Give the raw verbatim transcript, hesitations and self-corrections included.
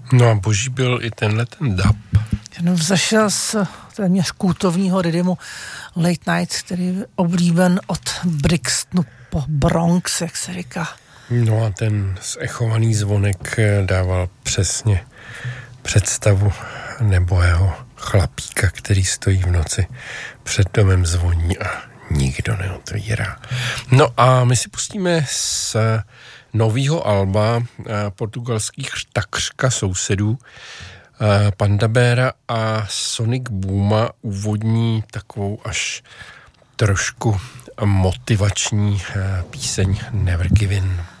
No a boží byl i tenhle ten dub. Jenom zašel z téměř kultovního rytmu Late Night, který je oblíben od Brixtonu po Bronx, jak se říká. No a ten zechovaný zvonek dával přesně představu nebohého chlapíka, který stojí v noci před domem, zvoní a nikdo neotvírá. No a my si pustíme z novýho alba portugalských takřka sousedů Panda Beara a Sonic Booma úvodní takovou až trošku motivační píseň Never Give In.